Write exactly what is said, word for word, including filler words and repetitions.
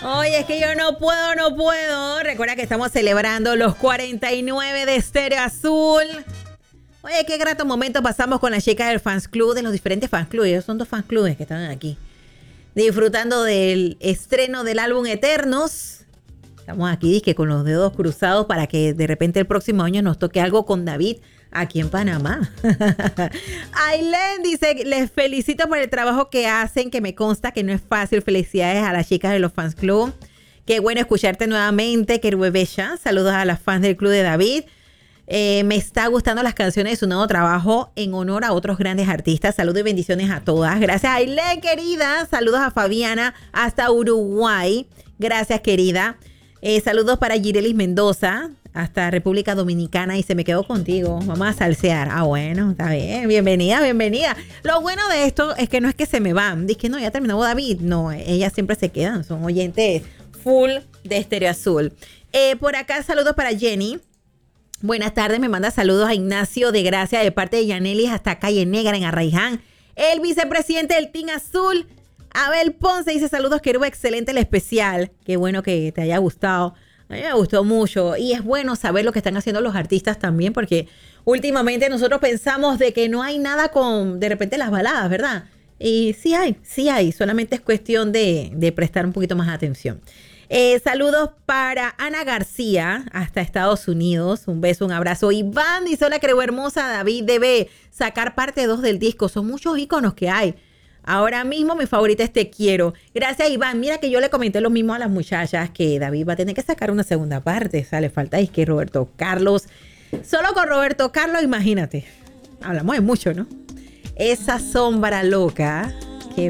Oye, es que yo no puedo, no puedo. Recuerda que estamos celebrando los cuarenta y nueve de Estéreo Azul. Oye, qué grato momento pasamos con las chicas del Fans Club, de los diferentes Fans Clubs. Ellos son dos Fans Clubes que están aquí, disfrutando del estreno del álbum Eternos. Estamos aquí, disque, con los dedos cruzados para que de repente el próximo año nos toque algo con David aquí en Panamá. Ailén dice, les felicito por el trabajo que hacen, que me consta que no es fácil. Felicidades a las chicas de los Fans Club. Qué bueno escucharte nuevamente, Keruebesha. Saludos a las fans del Club de David. Eh, me está gustando las canciones de su nuevo trabajo en honor a otros grandes artistas. Saludos y bendiciones a todas. Gracias, Ailén, querida. Saludos a Fabiana hasta Uruguay. Gracias, querida. Eh, saludos para Girelis Mendoza, hasta República Dominicana, y se me quedó contigo. Vamos a salsear. Ah, bueno, está bien. Bienvenida, bienvenida. Lo bueno de esto es que no es que se me van. Dice que no, ya terminó David. No, ellas siempre se quedan. Son oyentes full de Estéreo Azul. Eh, por acá, saludos para Jenny. Buenas tardes, me manda saludos a Ignacio de Gracia de parte de Yanelis hasta Calle Negra en Arraiján. El vicepresidente del Team Azul, Abel Ponce, dice saludos, Querube, excelente el especial. Qué bueno que te haya gustado. A mí me gustó mucho y es bueno saber lo que están haciendo los artistas también, porque últimamente nosotros pensamos de que no hay nada con de repente las baladas, ¿verdad? Y sí hay, sí hay, solamente es cuestión de, de prestar un poquito más atención. Eh, saludos para Ana García hasta Estados Unidos. Un beso, un abrazo. Iván dice, hola, creo hermosa, David debe sacar parte dos del disco. Son muchos íconos que hay. Ahora mismo mi favorita es Te Quiero. Gracias, Iván. Mira que yo le comenté lo mismo a las muchachas, que David va a tener que sacar una segunda parte. O sea, le falta es que Roberto Carlos. Solo con Roberto Carlos, imagínate. Hablamos de mucho, ¿no? Esa sombra loca.